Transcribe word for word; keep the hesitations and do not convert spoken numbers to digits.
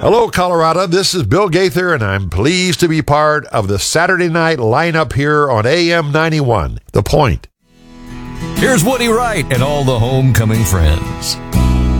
Hello, Colorado. This is Bill Gaither, and I'm pleased to be part of the Saturday night lineup here on A M ninety-one, The Point. Here's Woody Wright and all the homecoming friends.